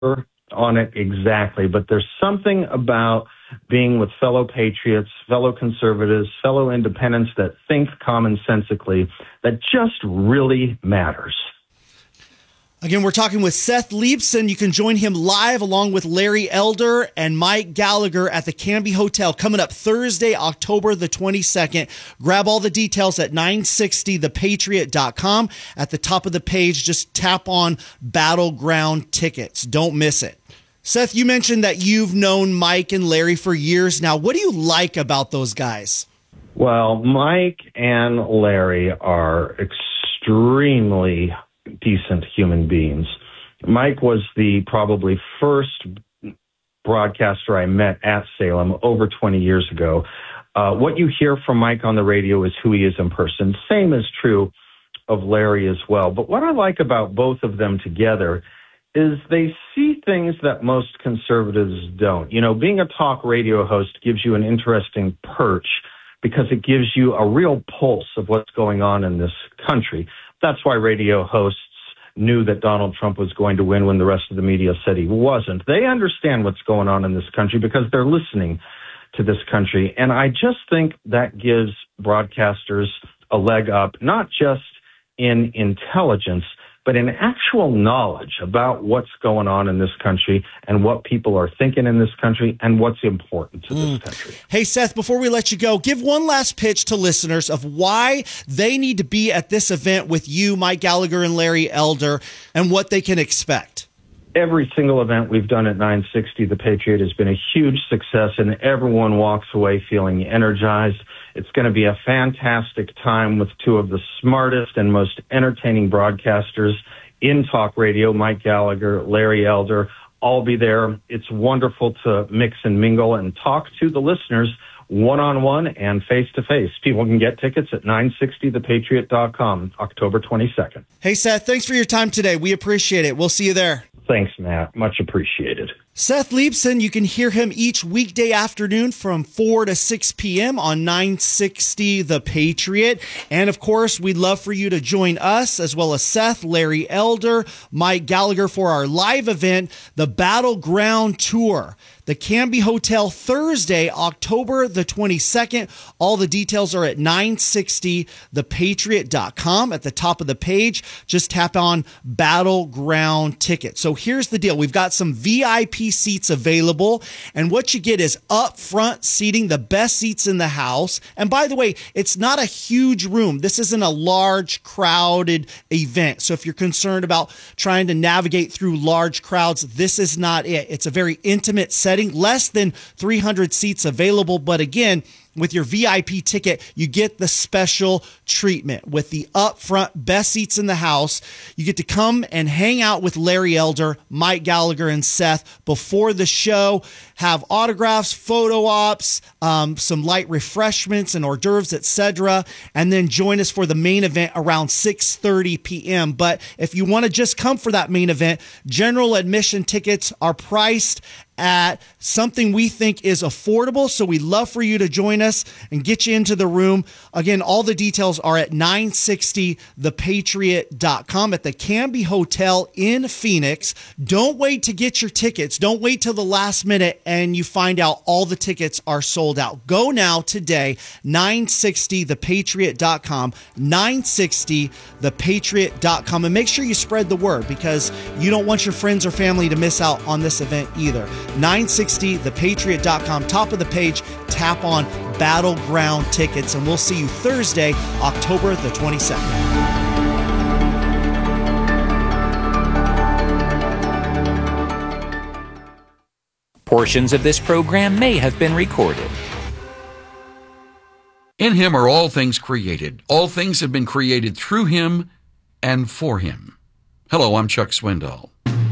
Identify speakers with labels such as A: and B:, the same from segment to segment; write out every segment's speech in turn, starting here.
A: on it exactly, but there's something about being with fellow patriots, fellow conservatives, fellow independents that think commonsensically that just really matters.
B: Again, we're talking with Seth Leibsohn. You can join him live along with Larry Elder and Mike Gallagher at the Canby Hotel coming up Thursday, October the 22nd. Grab all the details at 960thepatriot.com. At the top of the page, just tap on Battleground Tickets. Don't miss it. Seth, you mentioned that you've known Mike and Larry for years now. What do you like about those guys?
A: Well, Mike and Larry are extremely decent human beings. Mike was the probably first broadcaster I met at Salem over 20 years ago. What you hear from Mike on the radio is who he is in person. Same is true of Larry as well. But what I like about both of them together is they see things that most conservatives don't. You know, being a talk radio host gives you an interesting perch because it gives you a real pulse of what's going on in this country. That's why radio hosts knew that Donald Trump was going to win when the rest of the media said he wasn't. They understand what's going on in this country because they're listening to this country. And I just think that gives broadcasters a leg up, not just in intelligence, but in actual knowledge about what's going on in this country and what people are thinking in this country and what's important to this country.
B: Hey, Seth, before we let you go, give one last pitch to listeners of why they need to be at this event with you, Mike Gallagher and Larry Elder, and what they can expect.
A: Every single event we've done at 960 The Patriot has been a huge success, and everyone walks away feeling energized. It's going to be a fantastic time with two of the smartest and most entertaining broadcasters in talk radio, Mike Gallagher, Larry Elder. I'll be there. It's wonderful to mix and mingle and talk to the listeners one-on-one and face-to-face. People can get tickets at 960thepatriot.com, October 22nd.
B: Hey, Seth, thanks for your time today. We appreciate it. We'll see you there.
A: Thanks, Matt. Much appreciated.
B: Seth Leibsohn, you can hear him each weekday afternoon from 4 to 6 p.m. on 960 The Patriot. And, of course, we'd love for you to join us, as well as Seth, Larry Elder, Mike Gallagher, for our live event, the Battleground Tour. The Canby Hotel, Thursday, October the 22nd. All the details are at 960thepatriot.com. At the top of the page, just tap on Battleground Ticket. So here's the deal. We've got some VIP seats available, and what you get is up front seating, the best seats in the house. And by the way, it's not a huge room. This isn't a large, crowded event. So if you're concerned about trying to navigate through large crowds, this is not it. It's a very intimate setting, less than 300 seats available. But again, with your VIP ticket, you get the special treatment with the upfront best seats in the house. You get to come and hang out with Larry Elder, Mike Gallagher, and Seth before the show, have autographs, photo ops, some light refreshments and hors d'oeuvres, etc., and then join us for the main event around 6:30 p.m. But if you want to just come for that main event, general admission tickets are priced at something we think is affordable. So we'd love for you to join us and get you into the room. Again, all the details are at 960thepatriot.com at the Canby Hotel in Phoenix. Don't wait to get your tickets. Don't wait till the last minute and you find out all the tickets are sold out. Go now today, 960thepatriot.com, 960thepatriot.com, and make sure you spread the word because you don't want your friends or family to miss out on this event either. 960thepatriot.com, top of the page, tap on Battleground Tickets, and we'll see you Thursday, October the 22nd.
C: Portions of this program may have been recorded.
D: In him are all things created. All things have been created through him and for him. Hello, I'm Chuck Swindoll.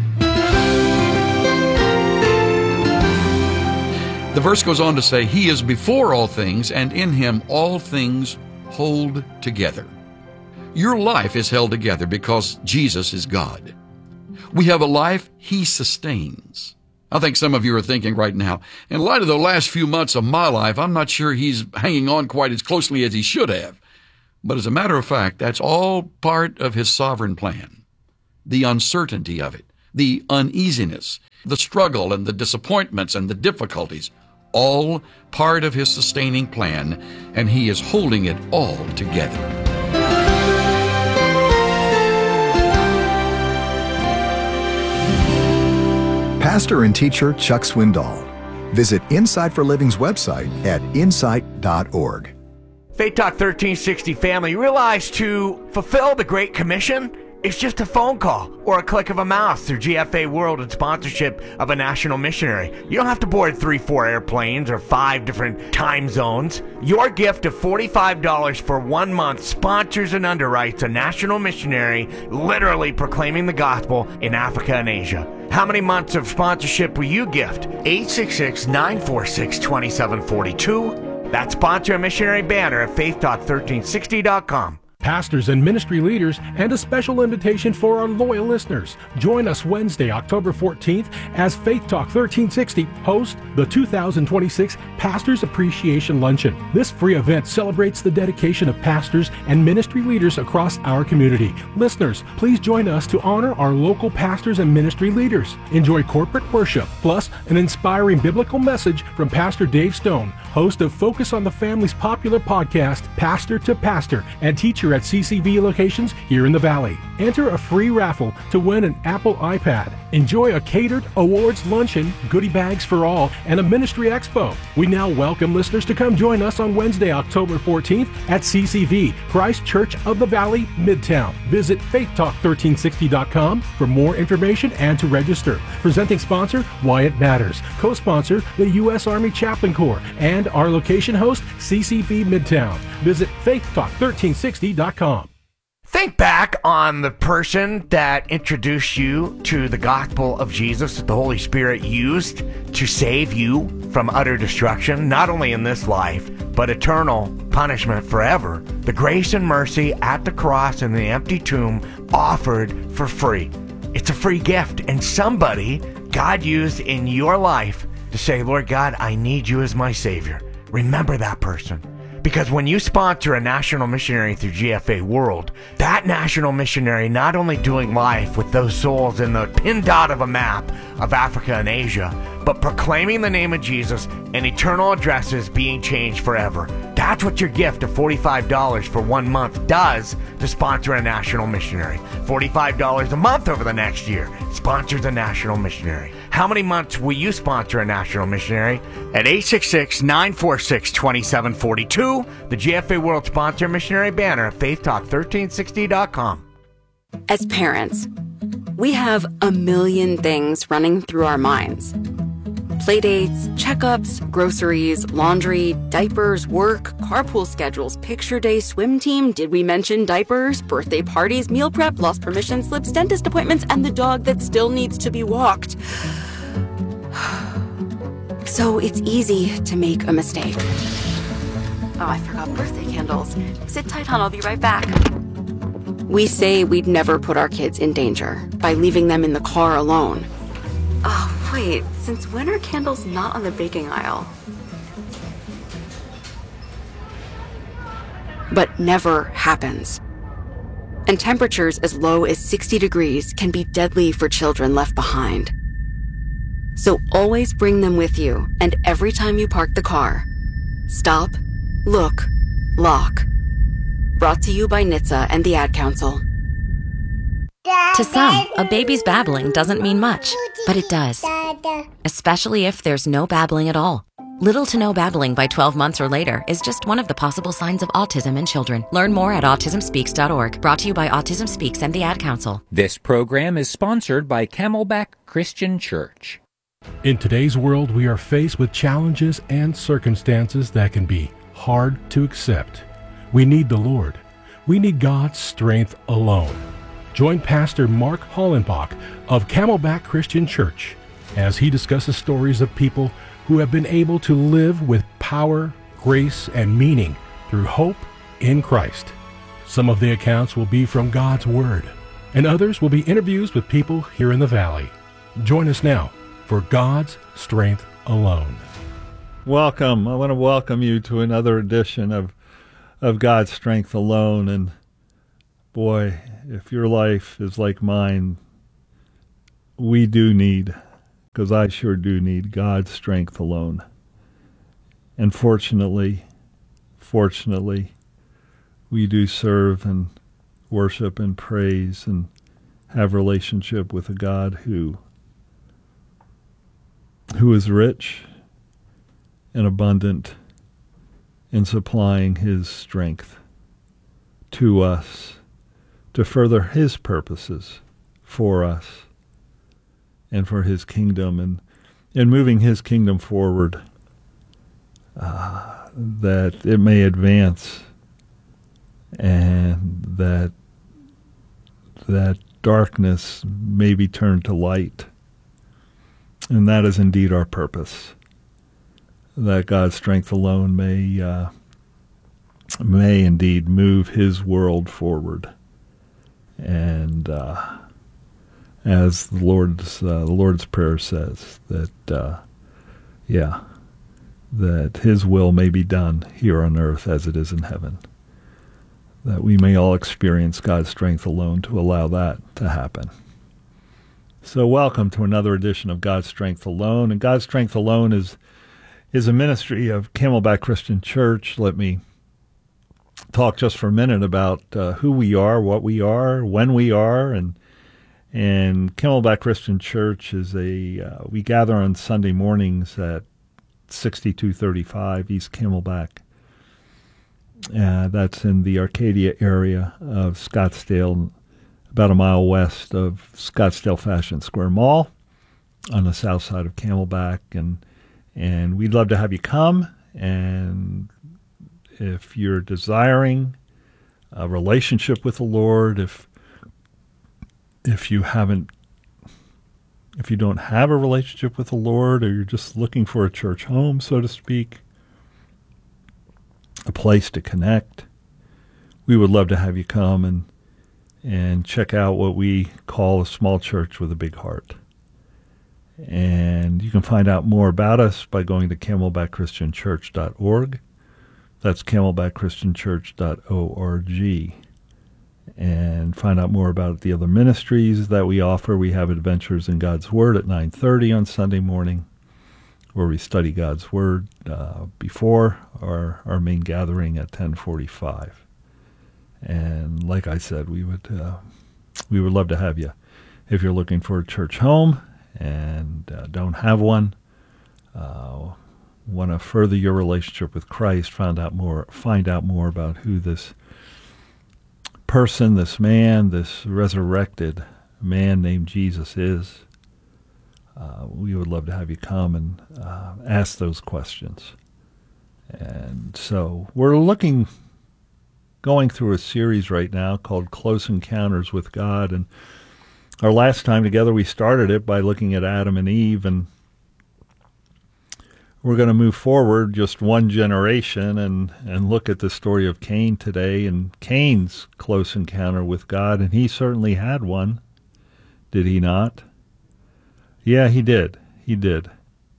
D: The verse goes on to say, He is before all things, and in Him all things hold together. Your life is held together because Jesus is God. We have a life He sustains. I think some of you are thinking right now, in light of the last few months of my life, I'm not sure He's hanging on quite as closely as He should have. But as a matter of fact, that's all part of His sovereign plan. The uncertainty of it. the uneasiness, the struggle and the disappointments and the difficulties, all part of his sustaining plan, and he is holding it all together.
E: Pastor and teacher Chuck Swindoll. Visit Insight for Living's website at insight.org.
F: Faith Talk 1360 family, realize to fulfill the Great Commission, it's just a phone call or a click of a mouse through GFA World and sponsorship of a national missionary. You don't have to board 3-4 airplanes or 5 different time zones. Your gift of $45 for 1 month sponsors and underwrites a national missionary literally proclaiming the gospel in Africa and Asia. How many months of sponsorship will you gift? 866-946-2742. That's sponsor a missionary banner at faithtalk1360.com.
G: Pastors and ministry leaders, and a special invitation for our loyal listeners. Join us Wednesday, October 14th, as Faith Talk 1360 hosts the 2026 Pastors Appreciation Luncheon. This free event celebrates the dedication of pastors and ministry leaders across our community. Listeners, please join us to honor our local pastors and ministry leaders. Enjoy corporate worship, plus an inspiring biblical message from Pastor Dave Stone, host of Focus on the Family's popular podcast, Pastor to Pastor, and teacher at CCV locations here in the Valley. Enter a free raffle to win an Apple iPad. Enjoy a catered awards luncheon, goodie bags for all, and a ministry expo. We now welcome listeners to come join us on Wednesday, October 14th at CCV, Christ Church of the Valley, Midtown. Visit faithtalk1360.com for more information and to register. Presenting sponsor, Wyatt Matters. Co-sponsor, the U.S. Army Chaplain Corps, and our location host, CCV Midtown. Visit faithtalk1360.com.
F: Think back on the person that introduced you to the gospel of Jesus that the Holy Spirit used to save you from utter destruction, not only in this life, but eternal punishment forever. The grace and mercy at the cross and the empty tomb offered for free. It's a free gift, and somebody God used in your life to say, Lord God, I need you as my Savior. Remember that person. Because when you sponsor a national missionary through GFA World, that national missionary not only doing life with those souls in the pin dot of a map of Africa and Asia, but proclaiming the name of Jesus and eternal addresses being changed forever. That's what your gift of $45 for 1 month does to sponsor a national missionary. $45 a month over the next year sponsors a national missionary. How many months will you sponsor a national missionary? At 866-946-2742, the GFA World Sponsor Missionary banner at faithtalk1360.com.
H: As parents, we have a million things running through our minds. Playdates, checkups, groceries, laundry, diapers, work, carpool schedules, picture day, swim team, did we mention diapers, birthday parties, meal prep, lost permission slips, dentist appointments, and the dog that still needs to be walked. So it's easy to make a mistake. Oh, I forgot birthday candles. Sit tight, hon, I'll be right back. We say we'd never put our kids in danger by leaving them in the car alone. Oh, wait, since when are candles not on the baking aisle? But never happens. And temperatures as low as 60 degrees can be deadly for children left behind. So always bring them with you, and every time you park the car, stop, look, lock. Brought to you by NHTSA and the Ad Council.
I: To some, a baby's babbling doesn't mean much, but it does. Especially if there's no babbling at all. Little to no babbling by 12 months or later is just one of the possible signs of autism in children. Learn more at autismspeaks.org. Brought to you by Autism Speaks and the Ad Council.
C: This program is sponsored by Camelback Christian Church.
G: In today's world, we are faced with challenges and circumstances that can be hard to accept. We need the Lord. We need God's strength alone. Join Pastor Mark Hollenbach of Camelback Christian Church as he discusses stories of people who have been able to live with power, grace, and meaning through hope in Christ. Some of the accounts will be from God's Word, and others will be interviews with people here in the Valley. Join us now for God's Strength Alone.
J: Welcome. I want to welcome you to another edition of God's Strength Alone. And boy, if your life is like mine, we do need, because I sure do need, God's strength alone. And fortunately, we do serve and worship and praise and have relationship with a God who is rich and abundant in supplying his strength to us to further his purposes for us and for his kingdom, and in moving his kingdom forward, that it may advance and that darkness may be turned to light. And that is indeed our purpose, that God's strength alone may indeed move his world forward. And as the Lord's Prayer says, that that his will may be done here on earth as it is in heaven, that we may all experience God's strength alone to allow that to happen. So welcome to another edition of God's Strength Alone. And God's Strength Alone is a ministry of Camelback Christian Church. Let me talk just for a minute about who we are, what we are, when we are, and Camelback Christian Church is we gather on Sunday mornings at 6235 East Camelback. That's in the Arcadia area of Scottsdale, about a mile west of Scottsdale Fashion Square Mall on the south side of Camelback. And we'd love to have you come. And if you're desiring a relationship with the Lord, if you don't have a relationship with the Lord, or you're just looking for a church home, so to speak, a place to connect, we would love to have you come and check out what we call a small church with a big heart. And you can find out more about us by going to camelbackchristianchurch.org. That's camelbackchristianchurch.org. And find out more about the other ministries that we offer. We have Adventures in God's Word at 9:30 on Sunday morning, where we study God's Word before our main gathering at 10:45. And like I said, we would love to have you. If you're looking for a church home and don't have one, want to further your relationship with Christ, find out more about who this person, this man, this resurrected man named Jesus is, we would love to have you come and ask those questions. And so we're going through a series right now called Close Encounters with God. And our last time together, we started it by looking at Adam and Eve, and we're going to move forward just one generation and look at the story of Cain today and Cain's close encounter with God. And he certainly had one, did he not? Yeah, he did. He did.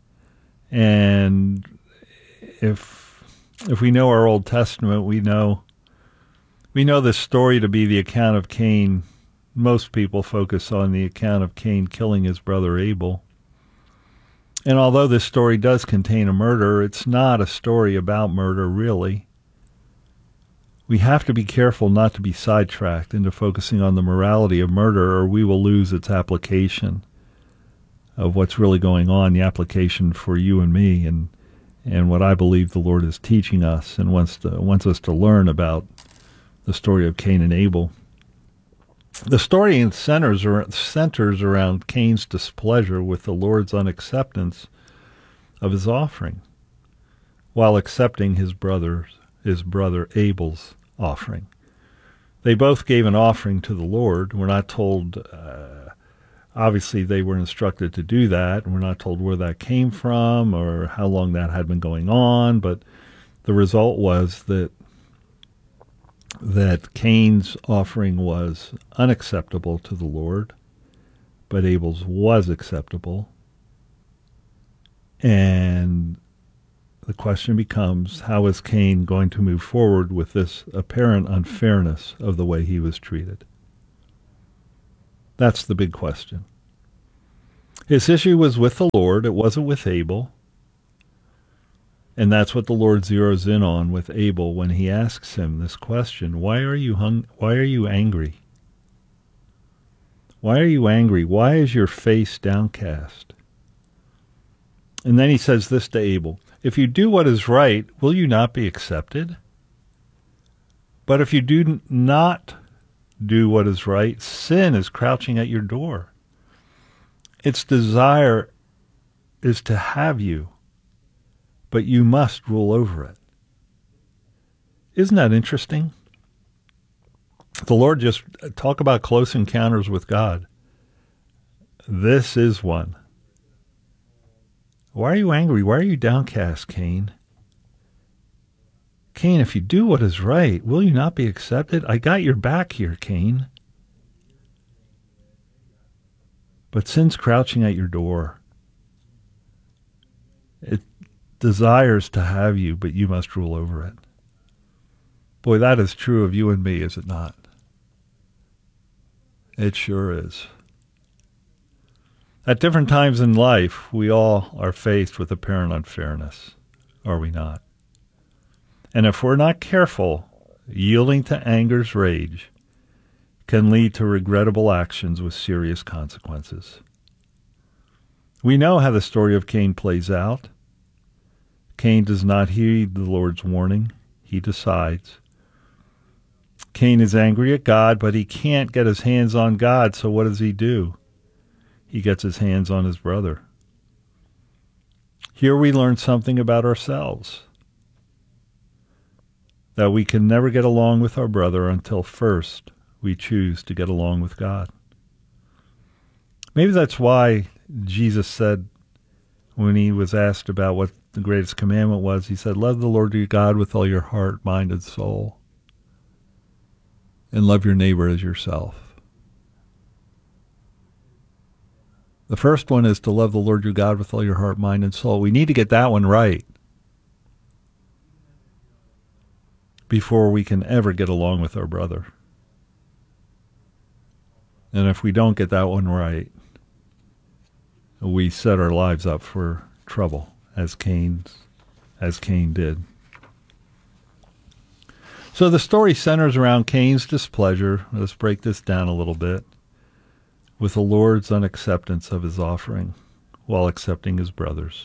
J: And if we know our Old Testament, we know this story to be the account of Cain. Most people focus on the account of Cain killing his brother Abel. And although this story does contain a murder, it's not a story about murder, really. We have to be careful not to be sidetracked into focusing on the morality of murder, or we will lose its application of what's really going on, the application for you and me, and what I believe the Lord is teaching us and wants us to learn about the story of Cain and Abel. The story centers around Cain's displeasure with the Lord's unacceptance of his offering, while accepting his brother Abel's offering. They both gave an offering to the Lord. We're not told, obviously they were instructed to do that. We're not told where that came from or how long that had been going on, but the result was that Cain's offering was unacceptable to the Lord, but Abel's was acceptable. And the question becomes, how is Cain going to move forward with this apparent unfairness of the way he was treated? That's the big question. His issue was with the Lord. It wasn't with Abel. And that's what the Lord zeroes in on with Abel when he asks him this question. Why are you angry? Why are you angry? Why is your face downcast? And then he says this to Abel. If you do what is right, will you not be accepted? But if you do not do what is right, sin is crouching at your door. Its desire is to have you, but you must rule over it. Isn't that interesting? The Lord just talk about close encounters with God. This is one. Why are you angry? Why are you downcast, Cain? Cain, if you do what is right, will you not be accepted? I got your back here, Cain. But sin's crouching at your door. It desires to have you, but you must rule over it. Boy, that is true of you and me, is it not? It sure is. At different times in life, we all are faced with apparent unfairness, are we not? And if we're not careful, yielding to anger's rage can lead to regrettable actions with serious consequences. We know how the story of Cain plays out. Cain does not heed the Lord's warning. He decides. Cain is angry at God, but he can't get his hands on God, so what does he do? He gets his hands on his brother. Here we learn something about ourselves. That we can never get along with our brother until first we choose to get along with God. Maybe that's why Jesus said, when he was asked about what the greatest commandment was, he said, love the Lord your God with all your heart, mind, and soul, and love your neighbor as yourself. The first one is to love the Lord your God with all your heart, mind, and soul. We need to get that one right before we can ever get along with our brother. And if we don't get that one right, we set our lives up for trouble, as Cain did. So the story centers around Cain's displeasure. Let's break this down a little bit. With the Lord's unacceptance of his offering while accepting his brother's.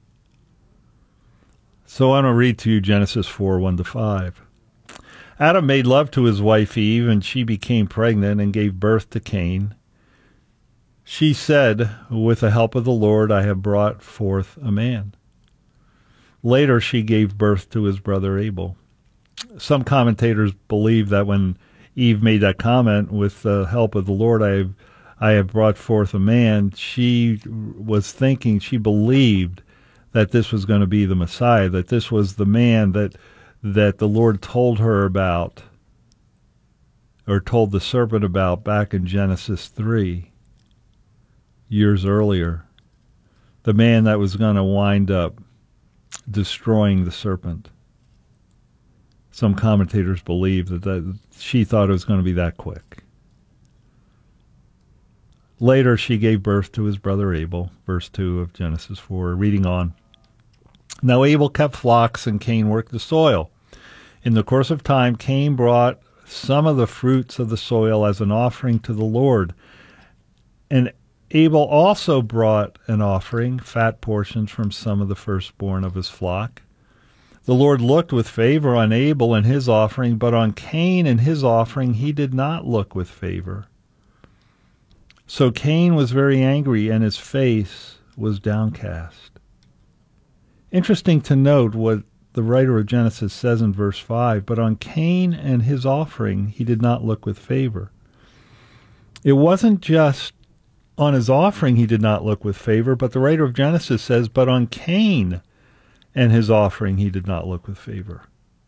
J: So I'm going to read to you Genesis 4, 1-5. Adam made love to his wife Eve, and she became pregnant and gave birth to Cain. She said, with the help of the Lord, I have brought forth a man. Later she gave birth to his brother Abel. Some commentators believe that when Eve made that comment, with the help of the Lord, I have brought forth a man, she was thinking, she believed that this was going to be the Messiah, that this was the man that the Lord told her about, or told the serpent about back in Genesis 3, years earlier. The man that was going to wind up destroying the serpent. Some commentators believe that she thought it was going to be that quick. Later, she gave birth to his brother Abel, verse 2 of Genesis 4. Reading on. Now Abel kept flocks, and Cain worked the soil. In the course of time, Cain brought some of the fruits of the soil as an offering to the Lord. And Abel also brought an offering, fat portions from some of the firstborn of his flock. The Lord looked with favor on Abel and his offering, but on Cain and his offering he did not look with favor. So Cain was very angry, and his face was downcast. Interesting to note what the writer of Genesis says in verse 5, but on Cain and his offering he did not look with favor. It wasn't just on his offering he did not look with favor, but the writer of Genesis says, but on Cain and his offering he did not look with favor.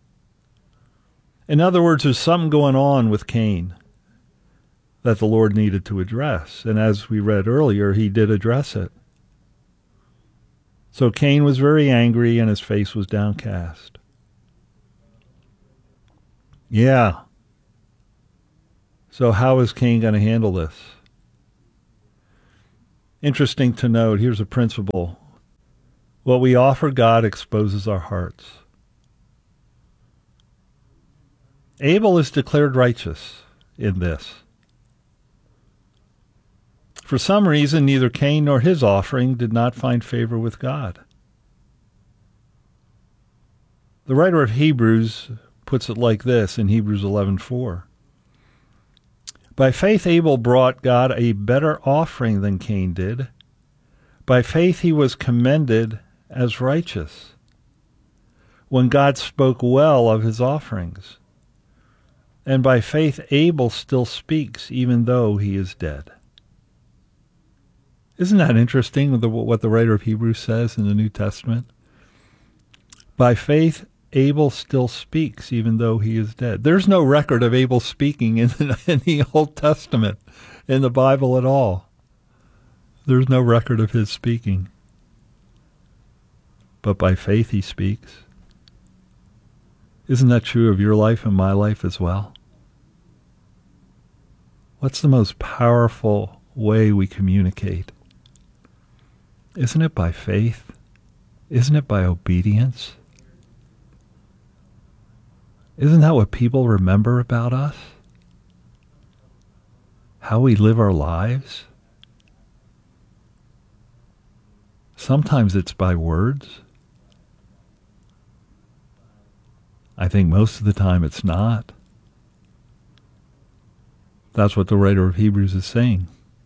J: In other words, there's something going on with Cain that the Lord needed to address. And as we read earlier, he did address it. So Cain was very angry, and his face was downcast. Yeah. So how is Cain going to handle this? Interesting to note, here's a principle. What we offer God exposes our hearts. Abel is declared righteous in this. For some reason, neither Cain nor his offering did not find favor with God. The writer of Hebrews puts it like this in Hebrews 11:4. By faith Abel brought God a better offering than Cain did. By faith he was commended as righteous, when God spoke well of his offerings. And by faith Abel still speaks, even though he is dead. Isn't that interesting, what the writer of Hebrews says in the New Testament? By faith Abel still speaks, even though he is dead. There's no record of Abel speaking in the Old Testament, in the Bible at all. There's no record of his speaking. But by faith he speaks. Isn't that true of your life and my life as well? What's the most powerful way we communicate? Isn't it by faith? Isn't it by obedience? Isn't that what people remember about us? How we live our lives? Sometimes it's by words. I think most of the time it's not. That's what the writer of Hebrews is saying.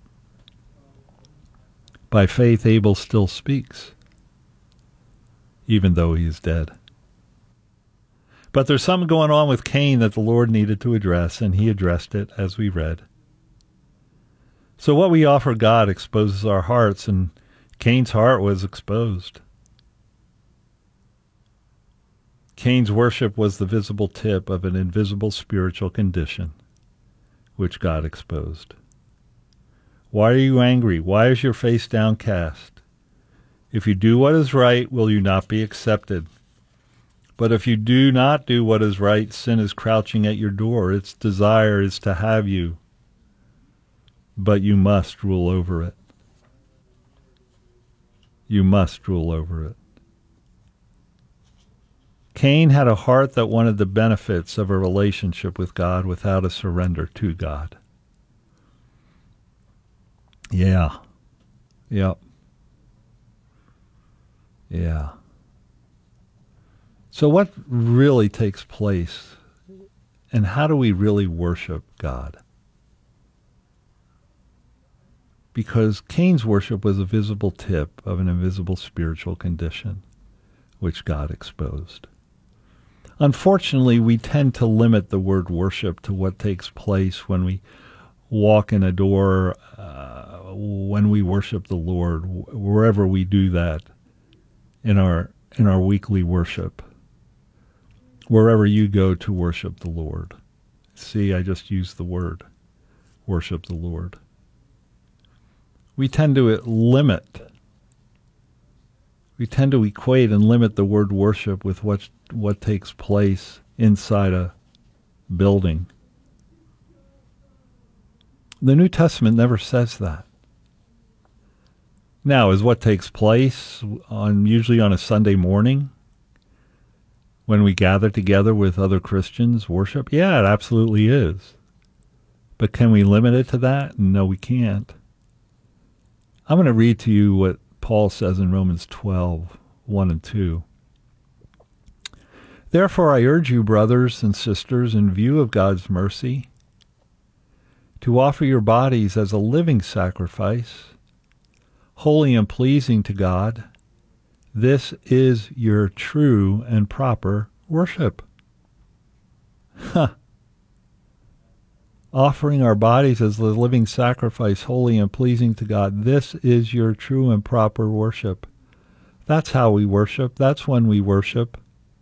J: By faith, Abel still speaks, even though he is dead. But there's something going on with Cain that the Lord needed to address, and he addressed it, as we read. So what we offer God exposes our hearts, and Cain's heart was exposed. Cain's worship was the visible tip of an invisible spiritual condition, which God exposed. Why are you angry? Why is your face downcast? If you do what is right, will you not be accepted? But if you do not do what is right, sin is crouching at your door. Its desire is to have you, but you must rule over it. You must rule over it. Cain had a heart that wanted the benefits of a relationship with God without a surrender to God. Yeah. Yep. Yeah. So what really takes place, and how do we really worship God? Because Cain's worship was a visible tip of an invisible spiritual condition, which God exposed. Unfortunately, we tend to limit the word worship to what takes place when we walk in a door, when we worship the Lord, wherever we do that in our weekly worship, wherever you go to worship the Lord. See, I just used the word, worship the Lord. We tend to limit. We tend to equate and limit the word worship with what takes place inside a building. The New Testament never says that. Now, is what takes place usually on a Sunday morning when we gather together with other Christians worship? Yeah, it absolutely is. But can we limit it to that? No, we can't. I'm going to read to you what Paul says in Romans 12, 1 and 2. Therefore I urge you, brothers and sisters, in view of God's mercy, to offer your bodies as a living sacrifice, holy and pleasing to God. This is your true and proper worship. Offering our bodies as a living sacrifice, holy and pleasing to God. This is your true and proper worship. That's how we worship. That's when we worship.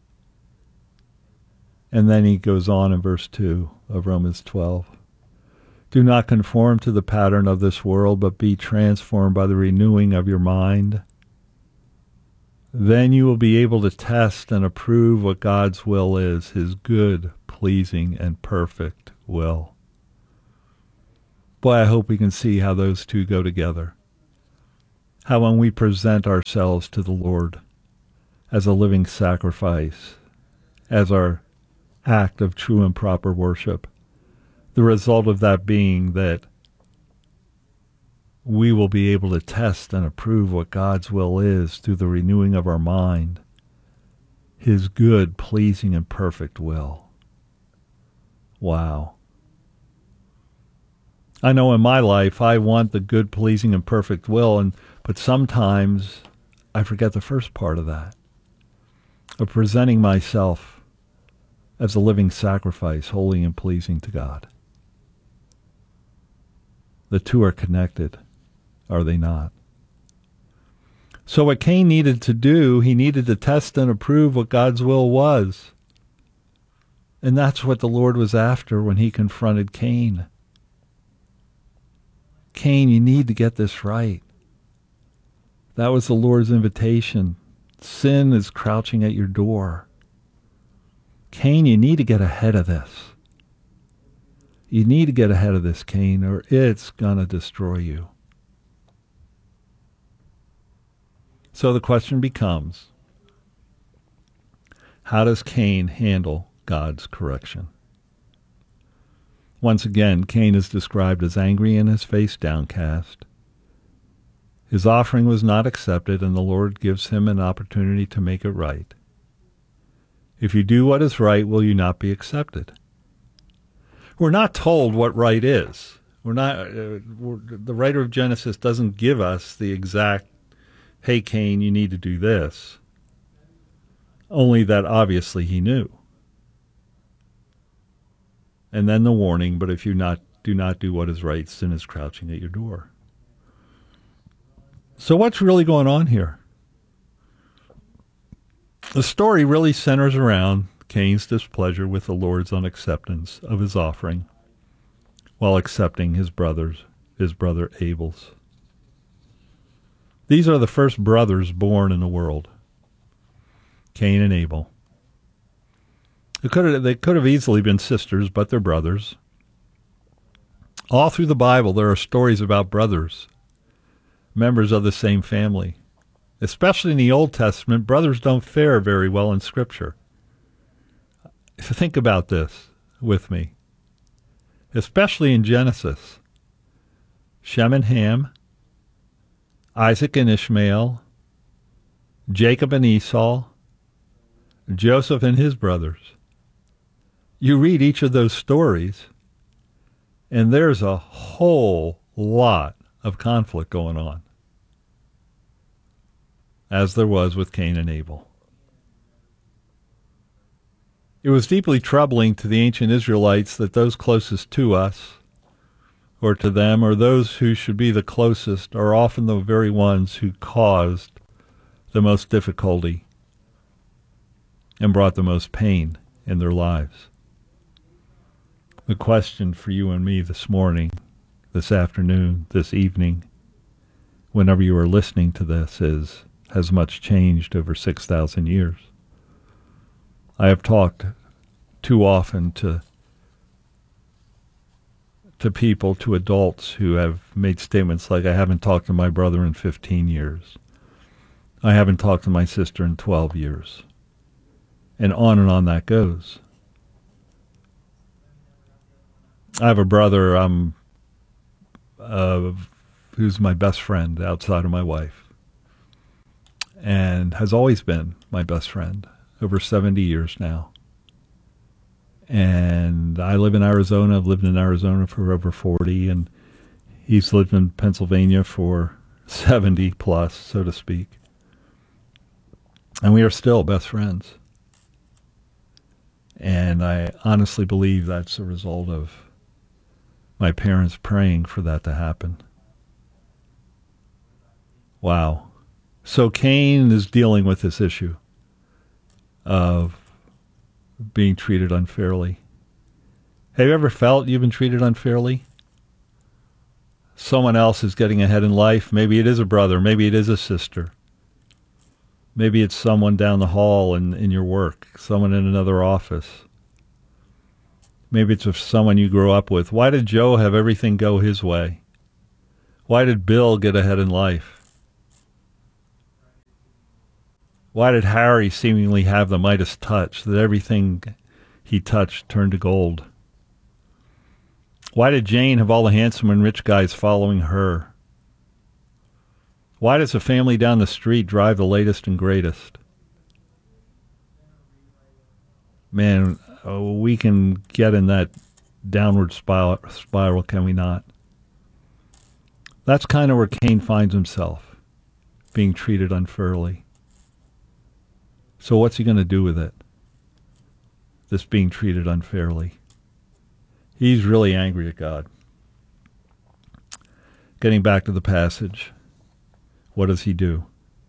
J: And then he goes on in verse 2 of Romans 12. Do not conform to the pattern of this world, but be transformed by the renewing of your mind. Then you will be able to test and approve what God's will is, his good, pleasing, and perfect will. Boy, I hope we can see how those two go together. how when we present ourselves to the Lord as a living sacrifice, as our act of true and proper worship, the result of that being that we will be able to test and approve what God's will is through the renewing of our mind, his good, pleasing, and perfect will. Wow. I know in my life I want the good, pleasing, and perfect will, but sometimes I forget the first part of that, of presenting myself as a living sacrifice, holy and pleasing to God. The two are connected, are they not? So what Cain needed to do, he needed to test and approve what God's will was. And that's what the Lord was after when he confronted Cain. Cain, you need to get this right. That was the Lord's invitation. Sin is crouching at your door. Cain, you need to get ahead of this. You need to get ahead of this, Cain, or it's going to destroy you. So the question becomes, how does Cain handle God's correction? Once again, Cain is described as angry and his face downcast. His offering was not accepted, and the Lord gives him an opportunity to make it right. If you do what is right, will you not be accepted? We're not told what right is. The writer of Genesis doesn't give us the exact, hey, Cain, you need to do this. Only that obviously he knew. And then the warning, but if you do not do what is right, sin is crouching at your door. So what's really going on here? The story really centers around Cain's displeasure with the Lord's unacceptance of his offering while accepting his brother Abel's. These are the first brothers born in the world, Cain and Abel. They could have easily been sisters, but they're brothers. All through the Bible, there are stories about brothers, members of the same family. Especially in the Old Testament, brothers don't fare very well in Scripture. Think about this with me. Especially in Genesis. Shem and Ham, Isaac and Ishmael, Jacob and Esau, Joseph and his brothers. You read each of those stories, and there's a whole lot of conflict going on, as there was with Cain and Abel. It was deeply troubling to the ancient Israelites that those closest to us, or to them, or those who should be the closest, are often the very ones who caused the most difficulty and brought the most pain in their lives. The question for you and me this morning, this afternoon, this evening, whenever you are listening to this, is, has much changed over 6,000 years? I have talked too often to people, to adults who have made statements like, I haven't talked to my brother in 15 years. I haven't talked to my sister in 12 years. And on that goes. I have a brother who's my best friend outside of my wife, and has always been my best friend over 70 years now. And I live in Arizona. I've lived in Arizona for over 40, and he's lived in Pennsylvania for 70 plus, so to speak. And we are still best friends. And I honestly believe that's a result of my parents praying for that to happen. Wow. So Cain is dealing with this issue of being treated unfairly. Have you ever felt you've been treated unfairly? Someone else is getting ahead in life. Maybe it is a brother. Maybe it is a sister. Maybe it's someone down the hall in your work, someone in another office. Maybe it's someone you grew up with. Why did Joe have everything go his way? Why did Bill get ahead in life? Why did Harry seemingly have the Midas touch, that everything he touched turned to gold? Why did Jane have all the handsome and rich guys following her? Why does the family down the street drive the latest and greatest? Man, we can get in that downward spiral, can we not? That's kind of where Cain finds himself, being treated unfairly. So what's he going to do with it? This being treated unfairly. He's really angry at God. Getting back to the passage, what does he do?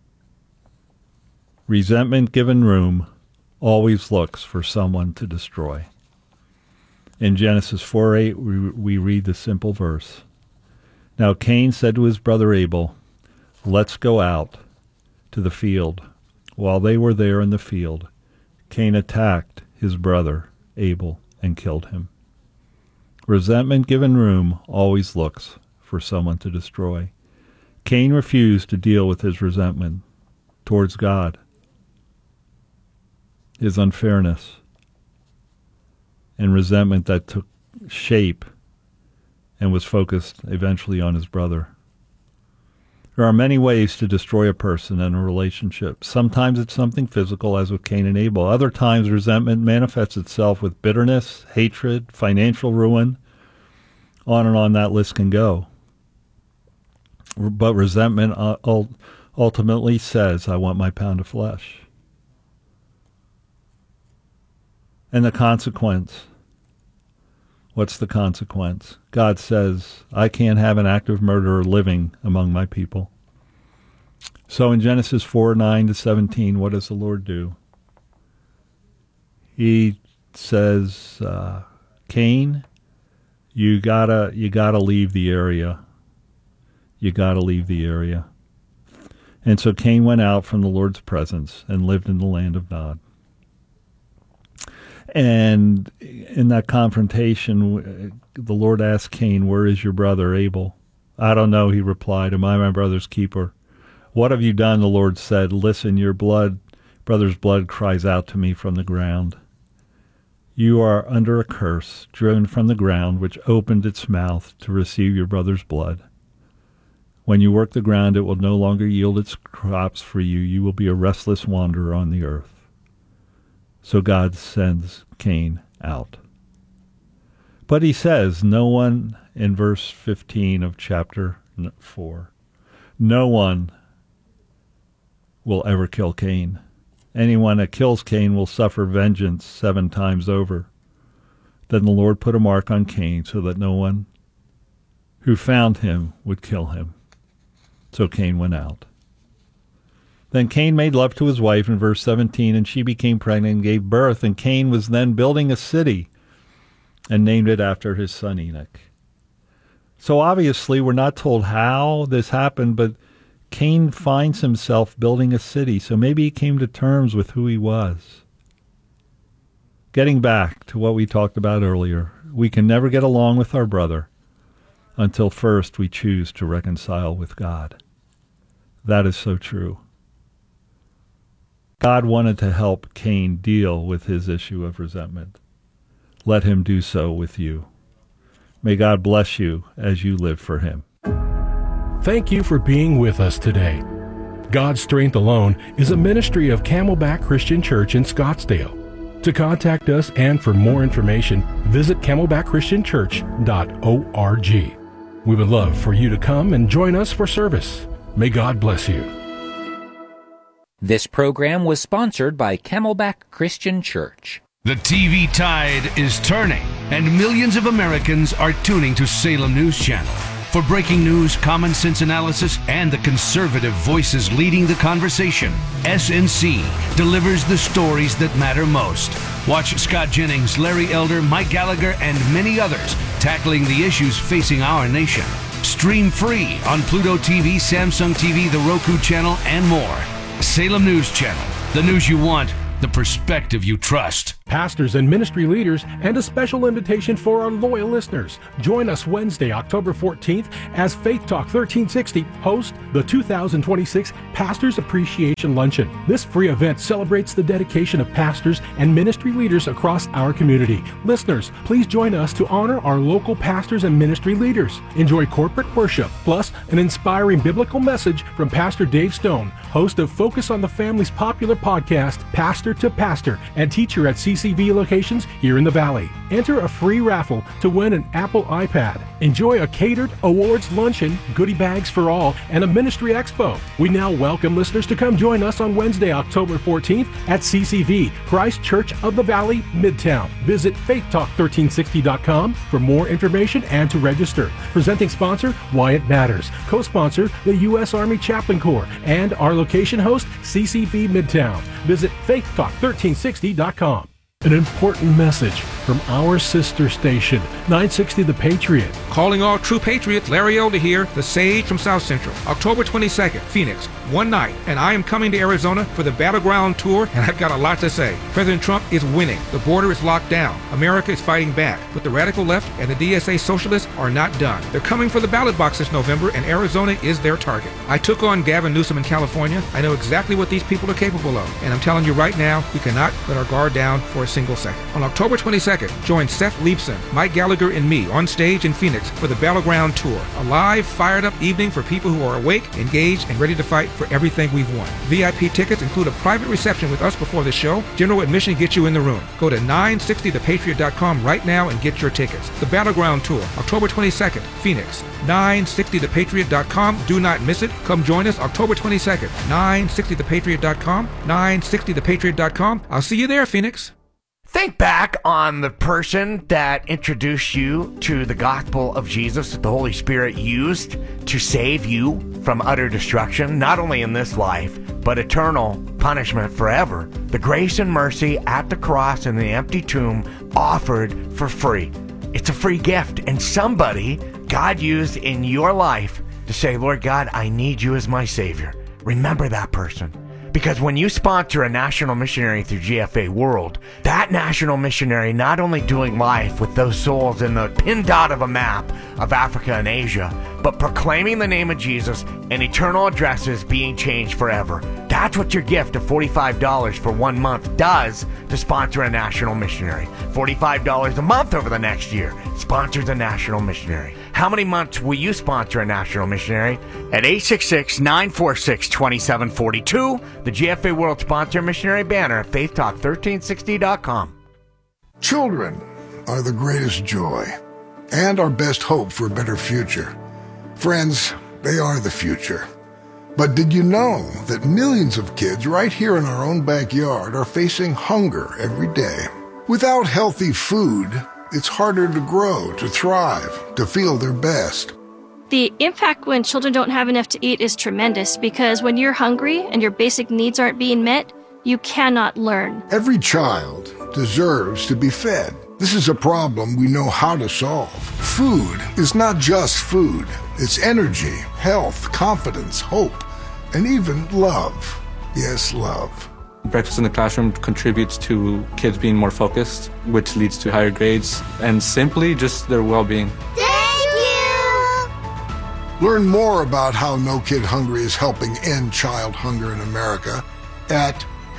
J: Resentment given room always looks for someone to destroy. In Genesis 4:8, we read the simple verse. Now Cain said to his brother Abel, let's go out to the field. While they were there in the field, Cain attacked his brother Abel and killed him. Resentment given room always looks for someone to destroy. Cain refused to deal with his resentment towards God, his unfairness, and resentment that took shape and was focused eventually on his brother. There are many ways to destroy a person and a relationship. Sometimes it's something physical, as with Cain and Abel. Other times resentment manifests itself with bitterness, hatred, financial ruin. On and on that list can go. But resentment ultimately says, I want my pound of flesh. And the consequence. What's the consequence? God says, I can't have an active murderer living among my people. So in Genesis 4:9-17, what does the Lord do? He says, Cain, you gotta leave the area. You gotta leave the area. And so Cain went out from the Lord's presence and lived in the land of Nod. And in that confrontation, the Lord asked Cain, where is your brother Abel? I don't know, he replied. Am I my brother's keeper? What have you done? The Lord said. Listen, your brother's blood cries out to me from the ground. You are under a curse, driven from the ground, which opened its mouth to receive your brother's blood. When you work the ground, it will no longer yield its crops for you. You will be a restless wanderer on the earth. So God sends Cain out. But he says, no one, in verse 15 of chapter 4, no one will ever kill Cain. Anyone that kills Cain will suffer vengeance 7 times over. Then the Lord put a mark on Cain so that no one who found him would kill him. So Cain went out. Then Cain made love to his wife in verse 17, and she became pregnant and gave birth. And Cain was then building a city and named it after his son Enoch. So obviously we're not told how this happened, but Cain finds himself building a city. So maybe he came to terms with who he was. Getting back to what we talked about earlier, we can never get along with our brother until first we choose to reconcile with God. That is so true. God wanted to help Cain deal with his issue of resentment. Let him do so with you. May God bless you as you live for him.
G: Thank you for being with us today. God's Strength Alone is a ministry of Camelback Christian Church in Scottsdale. To contact us and for more information, visit camelbackchristianchurch.org. We would love for you to come and join us for service. May God bless you.
C: This program was sponsored by Camelback Christian Church.
K: The TV tide is turning, and millions of Americans are tuning to Salem News Channel. For breaking news, common sense analysis, and the conservative voices leading the conversation, SNC delivers the stories that matter most. Watch Scott Jennings, Larry Elder, Mike Gallagher, and many others tackling the issues facing our nation. Stream free on Pluto TV, Samsung TV, the Roku channel, and more. Salem News Channel. The news you want, the perspective you trust.
G: pastors and ministry leaders, and a special invitation for our loyal listeners. Join us Wednesday, October 14th, as Faith Talk 1360 hosts the 2026 Pastors Appreciation Luncheon. This free event celebrates the dedication of pastors and ministry leaders across our community. Listeners, please join us to honor our local pastors and ministry leaders. Enjoy corporate worship, plus an inspiring biblical message from Pastor Dave Stone, host of Focus on the Family's popular podcast, Pastor to Pastor, and teacher at CCV locations here in the Valley. Enter a free raffle to win an Apple iPad. Enjoy a catered awards luncheon, goodie bags for all, and a ministry expo. We now welcome listeners to come join us on Wednesday, October 14th at CCV, Christ Church of the Valley, Midtown. Visit faithtalk1360.com for more information and to register. Presenting sponsor, Why It Matters. Co-sponsor, the U.S. Army Chaplain Corps, and our location host, CCV Midtown. Visit faithtalk1360.com. An important message from our sister station, 960 The Patriot.
L: Calling all true patriots, Larry Elder here, the Sage from South Central. October 22nd, Phoenix, one night, and I am coming to Arizona for the Battleground Tour, and I've got a lot to say. President Trump is winning. The border is locked down. America is fighting back. But the radical left and the DSA socialists are not done. They're coming for the ballot box this November, and Arizona is their target. I took on Gavin Newsom in California. I know exactly what these people are capable of, and I'm telling you right now, we cannot let our guard down for a single second. On October 22nd, join Seth Leibson, Mike Gallagher, and me on stage in Phoenix for the Battleground Tour. A live, fired-up evening for people who are awake, engaged, and ready to fight for everything we've won. VIP tickets include a private reception with us before the show. General admission gets you in the room. Go to 960thepatriot.com right now and get your tickets. The Battleground Tour, October 22nd, Phoenix. 960thepatriot.com. Do not miss it. Come join us October 22nd. 960thepatriot.com. 960thepatriot.com. I'll see you there, Phoenix.
F: Think back on the person that introduced you to the gospel of Jesus that the Holy Spirit used to save you from utter destruction, not only in this life, but eternal punishment forever. The grace and mercy at the cross and the empty tomb offered for free. It's a free gift, and somebody God used in your life to say, Lord God, I need you as my Savior. Remember that person. Because when you sponsor a national missionary through GFA World, that national missionary not only doing life with those souls in the pin dot of a map of Africa and Asia, but proclaiming the name of Jesus and eternal addresses being changed forever. That's what your gift of $45 for 1 month does to sponsor a national missionary. $45 a month over the next year sponsors a national missionary. How many months will you sponsor a national missionary? At 866-946-2742, the GFA World Sponsor Missionary banner at faithtalk1360.com.
M: Children are the greatest joy and our best hope for a better future. Friends, they are the future. But did you know that millions of kids right here in our own backyard are facing hunger every day? Without healthy food, it's harder to grow, to thrive, to feel their best.
N: The impact when children don't have enough to eat is tremendous because when you're hungry and your basic needs aren't being met, you cannot learn.
M: Every child deserves to be fed. This is a problem we know how to solve. Food is not just food. It's energy, health, confidence, hope, and even love. Yes, love.
O: Breakfast in the classroom contributes to kids being more focused, which leads to higher grades, and simply just their well-being.
M: Thank you! Learn more about how No Kid Hungry is helping end child hunger in America at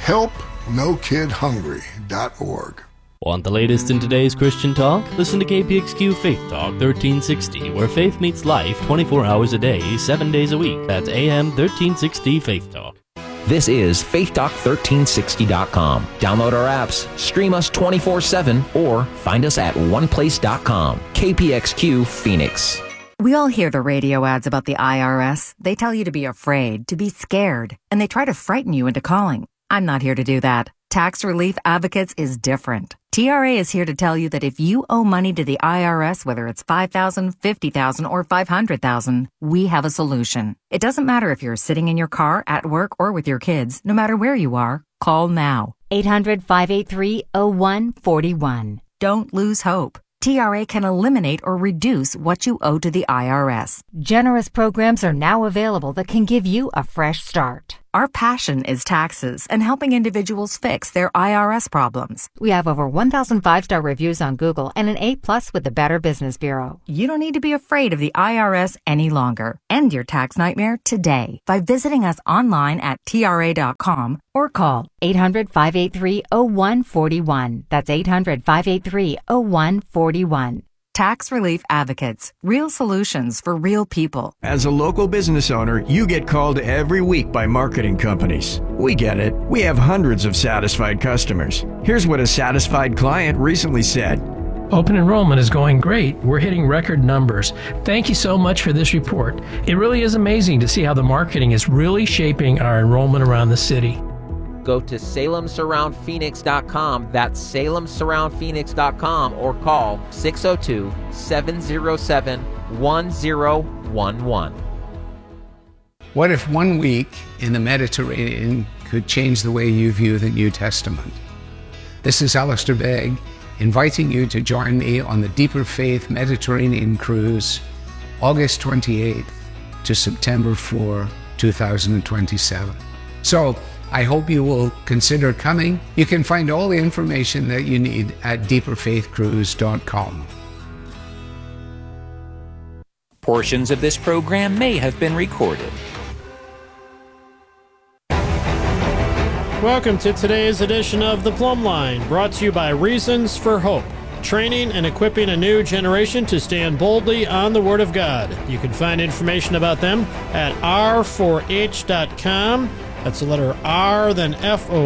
M: helpnokidhungry.org.
P: Want the latest in today's Christian talk? Listen to KPXQ Faith Talk 1360, where faith meets life 24 hours a day, 7 days a week. That's AM 1360 Faith Talk.
Q: This is faithtalk1360.com. Download our apps, stream us 24/7, or find us at oneplace.com. KPXQ Phoenix.
R: We all hear the radio ads about the IRS. They tell you to be afraid, to be scared, and they try to frighten you into calling. I'm not here to do that. Tax Relief Advocates is different. TRA is here to tell you that if you owe money to the IRS, whether it's $5,000, $50,000, or $500,000, we have a solution. It doesn't matter if you're sitting in your car, at work, or with your kids. No matter where you are, call now. 800-583-0141. Don't lose hope. TRA can eliminate or reduce what you owe to the IRS.
S: Generous programs are now available that can give you a fresh start.
R: Our passion is taxes and helping individuals fix their IRS problems.
S: We have over 1,000 5-star reviews on Google and an A+ with the Better Business Bureau.
R: You don't need to be afraid of the IRS any longer. End your tax nightmare today by visiting us online at TRA.com or call
S: 800-583-0141. That's 800-583-0141.
R: Tax Relief Advocates. Real solutions for real people.
T: As a local business owner, you get called every week by marketing companies. We get it. We have hundreds of satisfied customers. Here's what a satisfied client recently said.
U: Open enrollment is going great. We're hitting record numbers. Thank you so much for this report. It really is amazing to see how the marketing is really shaping our enrollment around the city.
Q: Go to SalemSurroundPhoenix.com. That's SalemSurroundPhoenix.com or call 602-707-1011.
V: What if 1 week in the Mediterranean could change the way you view the New Testament? This is Alistair Begg, inviting you to join me on the Deeper Faith Mediterranean Cruise, August 28th to September 4, 2027. So, I hope you will consider coming. You can find all the information that you need at deeperfaithcruise.com.
C: Portions of this program may have been recorded.
W: Welcome to today's edition of The Plumb Line, brought to you by Reasons for Hope, training and equipping a new generation to stand boldly on the Word of God. You can find information about them at r4h.com. That's the letter R, then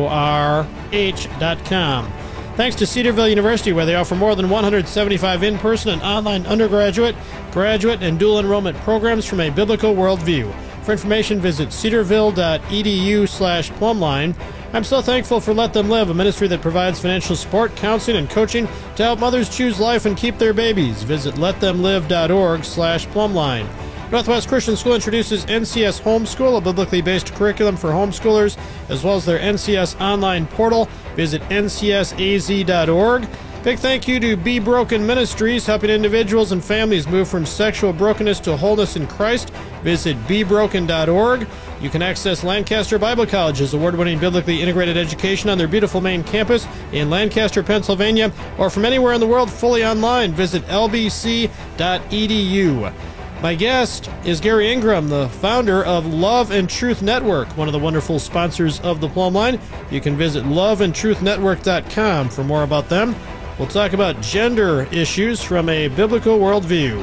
W: FORH.com. Thanks to Cedarville University, where they offer more than 175 in-person and online undergraduate, graduate, and dual enrollment programs from a biblical worldview. For information, visit cedarville.edu/plumline. I'm so thankful for Let Them Live, a ministry that provides financial support, counseling, and coaching to help mothers choose life and keep their babies. Visit letthemlive.org/plumline. Northwest Christian School introduces NCS Homeschool, a biblically based curriculum for homeschoolers, as well as their NCS online portal. Visit ncsaz.org. Big thank you to Be Broken Ministries, helping individuals and families move from sexual brokenness to wholeness in Christ. Visit bebroken.org. You can access Lancaster Bible College's award-winning biblically integrated education on their beautiful main campus in Lancaster, Pennsylvania, or from anywhere in the world fully online. Visit lbc.edu. My guest is Gary Ingram, the founder of Love and Truth Network, one of the wonderful sponsors of the Plumb Line. You can visit loveandtruthnetwork.com for more about them. We'll talk about gender issues from a biblical worldview.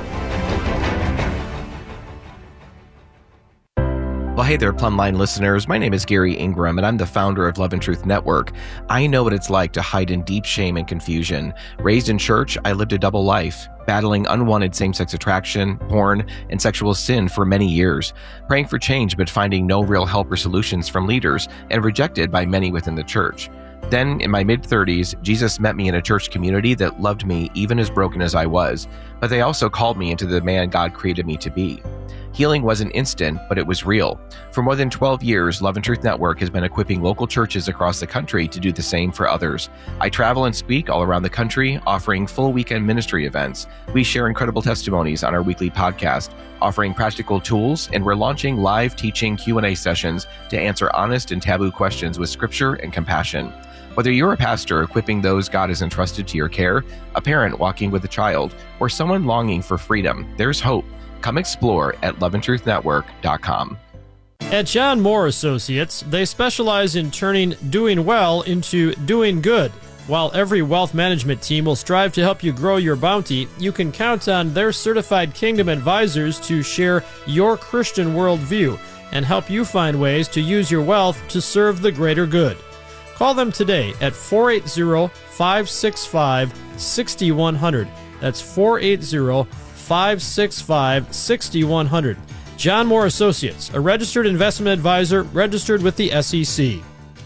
X: Well, hey there, Plumb Line listeners. My name is Gary Ingram, and I'm the founder of Love and Truth Network. I know what it's like to hide in deep shame and confusion. Raised in church, I lived a double life, battling unwanted same-sex attraction, porn, and sexual sin for many years, praying for change but finding no real help or solutions from leaders, and rejected by many within the church. Then, in my mid-30s, Jesus met me in a church community that loved me even as broken as I was, but they also called me into the man God created me to be. Healing wasn't instant, but it was real. For more than 12 years, Love and Truth Network has been equipping local churches across the country to do the same for others. I travel and speak all around the country, offering full weekend ministry events. We share incredible testimonies on our weekly podcast, offering practical tools, and we're launching live teaching Q&A sessions to answer honest and taboo questions with scripture and compassion. Whether you're a pastor equipping those God has entrusted to your care, a parent walking with a child, or someone longing for freedom, there's hope. Come explore at loveandtruthnetwork.com.
W: At John Moore Associates, they specialize in turning doing well into doing good. While every wealth management team will strive to help you grow your bounty, you can count on their certified Kingdom advisors to share your Christian worldview and help you find ways to use your wealth to serve the greater good. Call them today at 480-565-6100. That's 480-565-6100. John Moore Associates, a registered investment advisor registered with the SEC.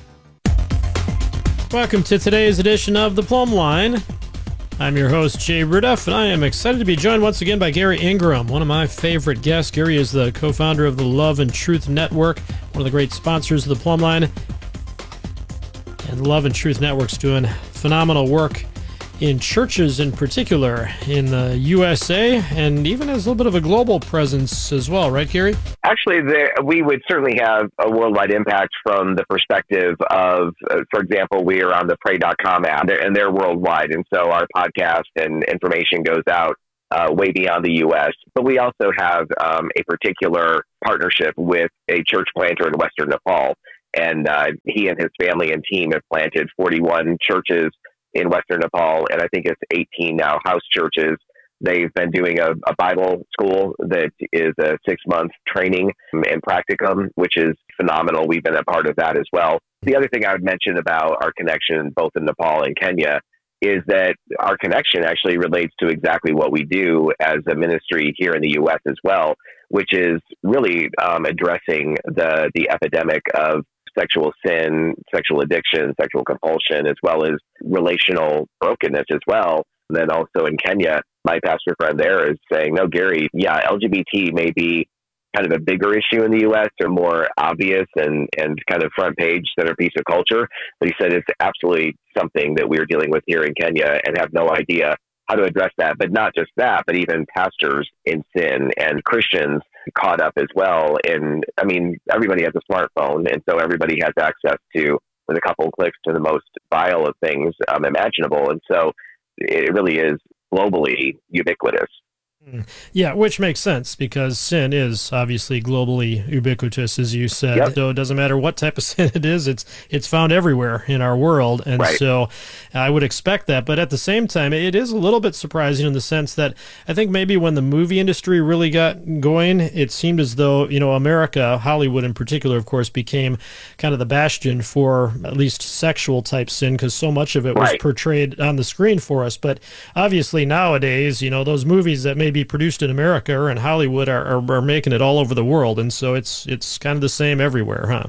W: Welcome to today's edition of The Plumb Line. I'm your host, Jay Rudoff, and I am excited to be joined once again by Gary Ingram, one of my favorite guests. Gary is the co-founder of the Love and Truth Network, one of the great sponsors of The Plumb Line. And the Love and Truth Network's doing phenomenal work in churches in particular in the USA, and even has a little bit of a global presence as well, right, Gary?
A: Actually, we would certainly have a worldwide impact from the perspective of, for example, we are on the Pray.com app, and they're worldwide. And so our podcast and information goes out way beyond the U.S. But we also have a particular partnership with a church planter in Western Nepal. And he and his family and team have planted 41 churches in Western Nepal, and I think it's 18 now house churches. They've been doing a Bible school that is a 6-month training and practicum, which is phenomenal. We've been a part of that as well. The other thing I would mention about our connection both in Nepal and Kenya is that our connection actually relates to exactly what we do as a ministry here in the U.S. as well, which is really addressing the epidemic of sexual sin, sexual addiction, sexual compulsion, as well as relational brokenness as well. And then also in Kenya, my pastor friend there is saying, no, Gary, yeah, LGBT may be kind of a bigger issue in the U.S. or more obvious and kind of front page centerpiece of culture. But he said it's absolutely something that we're dealing with here in Kenya and have no idea how to address that. But not just that, but even pastors in sin and Christians caught up as well. And I mean, everybody has a smartphone, and so everybody has access to, with a couple of clicks, to the most vile of things imaginable. And so it really is globally ubiquitous.
W: Yeah, which makes sense because sin is obviously globally ubiquitous, as you said. Yep. So it doesn't matter what type of sin it is, it's found everywhere in our world. And right. So I would expect that. But at the same time, it is a little bit surprising in the sense that I think maybe when the movie industry really got going, it seemed as though, America, Hollywood in particular, of course, became kind of the bastion for at least sexual type sin because so much of it was portrayed on the screen for us. But obviously nowadays, those movies that maybe produced in America or in Hollywood are making it all over the world, and so it's kind of the same everywhere, huh?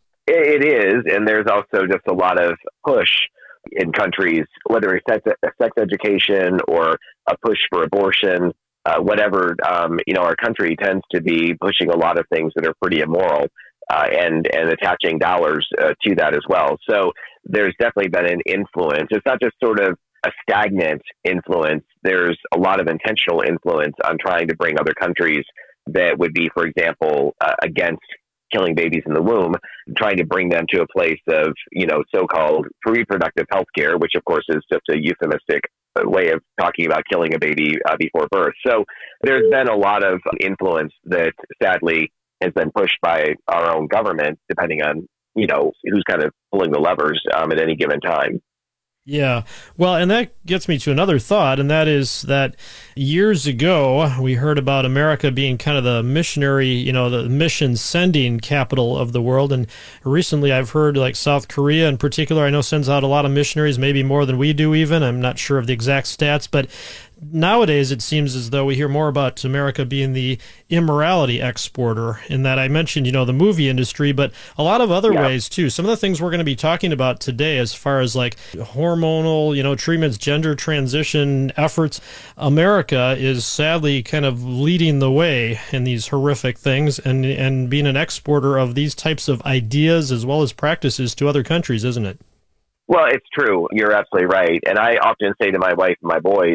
A: It is, and there's also just a lot of push in countries, whether it's sex education or a push for abortion, whatever. Our country tends to be pushing a lot of things that are pretty immoral and attaching dollars to that as well. So there's definitely been an influence. It's not just sort of a stagnant influence. There's a lot of intentional influence on trying to bring other countries that would be, for example, against killing babies in the womb, trying to bring them to a place of, so-called reproductive health care, which of course is just a euphemistic way of talking about killing a baby before birth. So there's been a lot of influence that sadly has been pushed by our own government, depending on, who's kind of pulling the levers at any given time.
W: Yeah. Well, and that gets me to another thought, and that is that years ago, we heard about America being kind of the missionary, the mission sending capital of the world. And recently I've heard like South Korea in particular, I know sends out a lot of missionaries, maybe more than we do even. I'm not sure of the exact stats, but nowadays it seems as though we hear more about America being the immorality exporter, in that I mentioned, the movie industry, but a lot of other ways too. Some of the things we're going to be talking about today as far as like hormonal, treatments, gender transition efforts, America is sadly kind of leading the way in these horrific things and being an exporter of these types of ideas as well as practices to other countries, isn't it?
A: Well, it's true. You're absolutely right. And I often say to my wife and my boys,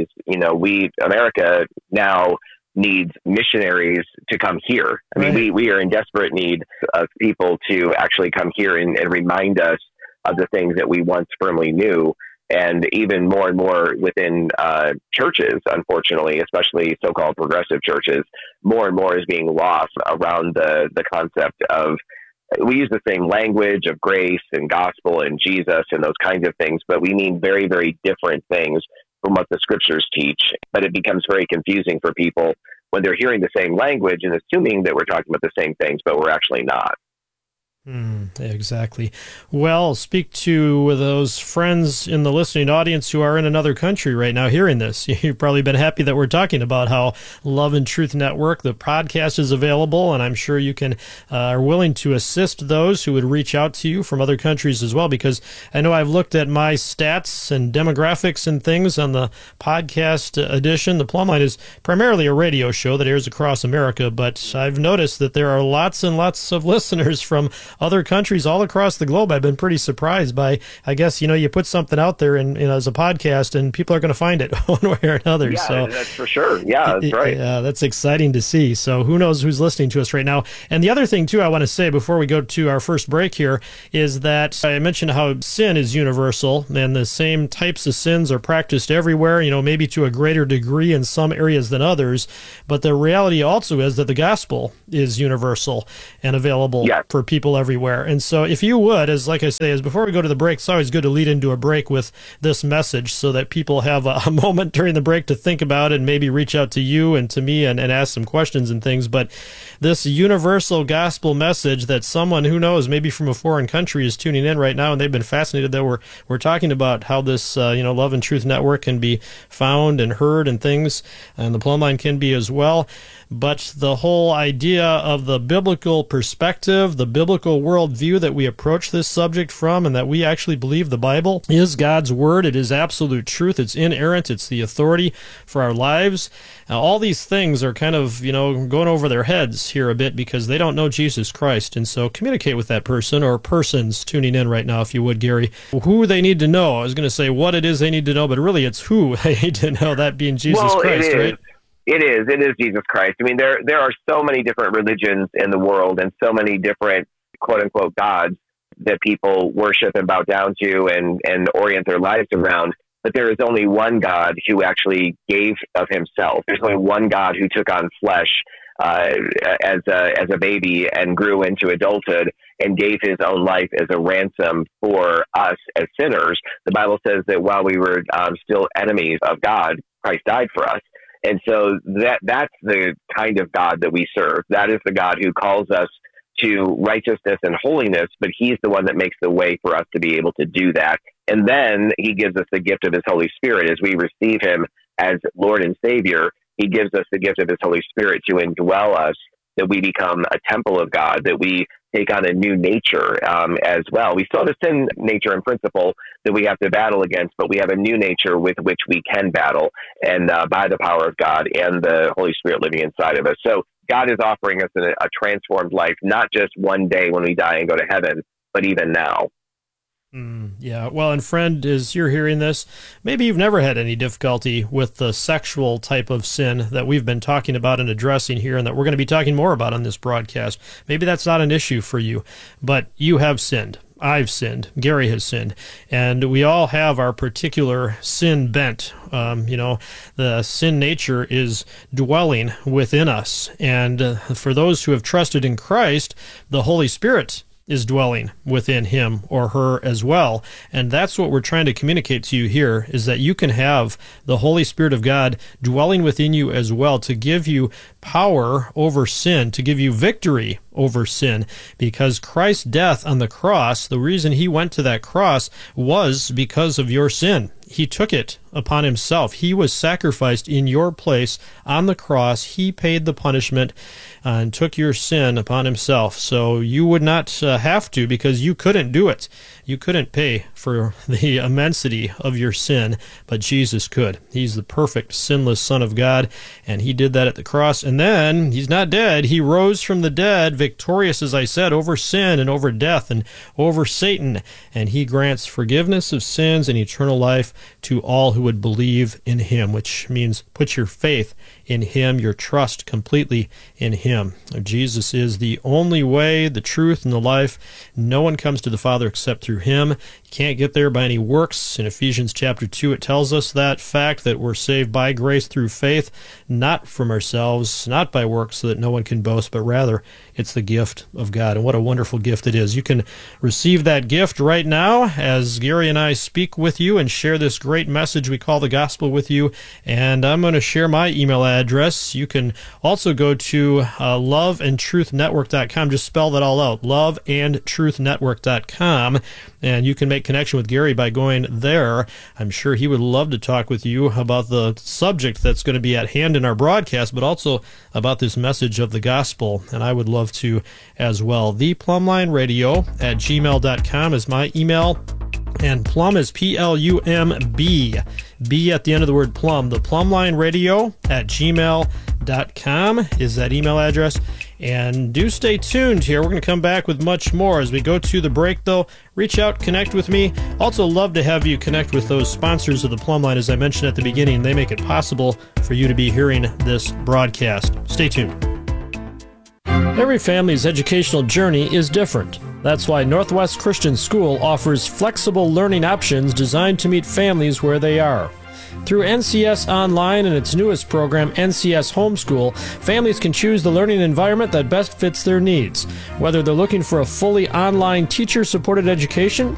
A: America now needs missionaries to come here. I mean, we are in desperate need of people to actually come here and remind us of the things that we once firmly knew. And even more and more within churches, unfortunately, especially so-called progressive churches, more and more is being lost around the concept of, we use the same language of grace and gospel and Jesus and those kinds of things, but we mean very, very different things from what the scriptures teach. But it becomes very confusing for people when they're hearing the same language and assuming that we're talking about the same things, but we're actually not.
W: Exactly. Well, speak to those friends in the listening audience who are in another country right now hearing this. You've probably been happy that we're talking about how Love and Truth Network, the podcast, is available, and I'm sure you are willing to assist those who would reach out to you from other countries as well, because I know I've looked at my stats and demographics and things on the podcast edition. The Plumline is primarily a radio show that airs across America, but I've noticed that there are lots and lots of listeners from other countries all across the globe. I've been pretty surprised by, I guess, you put something out there as a podcast and people are going to find it one way or another.
A: Yeah,
W: so
A: that's for sure. Yeah, that's right.
W: Yeah, that's exciting to see. So who knows who's listening to us right now. And the other thing, too, I want to say before we go to our first break here is that I mentioned how sin is universal and the same types of sins are practiced everywhere, maybe to a greater degree in some areas than others. But the reality also is that the gospel is universal and available for people everywhere. And so if you would, like I say, before we go to the break, it's always good to lead into a break with this message so that people have a moment during the break to think about it and maybe reach out to you and to me and ask some questions and things. But this universal gospel message that someone who knows, maybe from a foreign country, is tuning in right now, and they've been fascinated that we're talking about how this Love and Truth Network can be found and heard and things, and the Plumb Line can be as well. But the whole idea of the biblical perspective, the biblical worldview that we approach this subject from, and that we actually believe the Bible is God's Word. It is absolute truth. It's inerrant. It's the authority for our lives. All these things are kind of, going over their heads here a bit because they don't know Jesus Christ. And so communicate with that person or persons tuning in right now, if you would, Gary, who they need to know. I was going to say what it is they need to know, but really it's who they need to know, that being Jesus Christ, right?
A: It is Jesus Christ. I mean, there are so many different religions in the world and so many different quote unquote gods that people worship and bow down to and orient their lives around. But there is only one God who actually gave of himself. There's only one God who took on flesh as a baby and grew into adulthood and gave his own life as a ransom for us as sinners. The Bible says that while we were still enemies of God, Christ died for us. And so that's the kind of God that we serve. That is the God who calls us to righteousness and holiness, but he's the one that makes the way for us to be able to do that. And then he gives us the gift of his Holy Spirit. As we receive him as Lord and Savior, he gives us the gift of his Holy Spirit to indwell us, that we become a temple of God, that we take on a new nature as well. We still have a sin nature and principle that we have to battle against, but we have a new nature with which we can battle, and by the power of God and the Holy Spirit living inside of us. So God is offering us a transformed life, not just one day when we die and go to heaven, but even now.
W: Yeah, well, and friend, as you're hearing this, maybe you've never had any difficulty with the sexual type of sin that we've been talking about and addressing here and that we're going to be talking more about on this broadcast. Maybe that's not an issue for you, but you have sinned. I've sinned. Gary has sinned. And we all have our particular sin bent. The sin nature is dwelling within us. And for those who have trusted in Christ, the Holy Spirit is dwelling within him or her as well. And that's what we're trying to communicate to you here, is that you can have the Holy Spirit of God dwelling within you as well to give you power over sin, to give you victory over sin, because Christ's death on the cross, the reason he went to that cross was because of your sin. He took it upon himself. He was sacrificed in your place on the cross. He paid the punishment and took your sin upon himself. So you would not have to, because you couldn't do it. You couldn't pay for the immensity of your sin, but Jesus could. He's the perfect, sinless Son of God, and he did that at the cross. And then he's not dead. He rose from the dead, victorious, as I said, over sin and over death and over Satan. And he grants forgiveness of sins and eternal life to all who would believe in him, which means put your faith in him, your trust completely in him. Jesus is the only way, the truth, and the life. No one comes to the Father except through him. You can't get there by any works. In Ephesians chapter 2, it tells us that fact, that we're saved by grace through faith, not from ourselves, not by works, so that no one can boast, but rather it's the gift of God. And what a wonderful gift it is. You can receive that gift right now as Gary and I speak with you and share this great message we call the gospel with you. And I'm going to share my email address. You can also go to loveandtruthnetwork.com. Just spell that all out, loveandtruthnetwork.com. And you can make connection with Gary by going there. I'm sure he would love to talk with you about the subject that's going to be at hand in our broadcast, but also about this message of the gospel. And I would love to as well. ThePlumLineRadio@gmail.com is my email. And plum is P-L-U-M-B. B at the end of the word plum. The PlumLineRadio@gmail.com is that email address. And do stay tuned here. We're going to come back with much more. As we go to the break, though, reach out, connect with me. Also love to have you connect with those sponsors of the Plumb Line. As I mentioned at the beginning, they make it possible for you to be hearing this broadcast. Stay tuned. Every family's educational journey is different. That's why Northwest Christian School offers flexible learning options designed to meet families where they are. Through NCS Online and its newest program, NCS Homeschool, families can choose the learning environment that best fits their needs. Whether they're looking for a fully online teacher-supported education